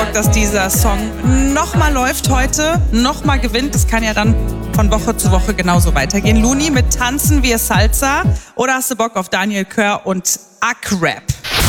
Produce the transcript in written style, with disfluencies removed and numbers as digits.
Bock, dass dieser Song nochmal läuft heute, nochmal gewinnt. Das kann ja dann von Woche zu Woche genauso weitergehen. Luni mit Tanzen wir Salsa. Oder hast du Bock auf Daniel Kör und Akrap?